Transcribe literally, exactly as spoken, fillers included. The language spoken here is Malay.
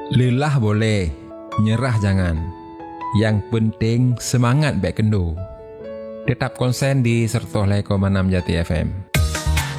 Lelah boleh, nyerah jangan. Yang penting semangat baik kendo. Tetap konsen di Sertoh Lai Koma enam Jati F M.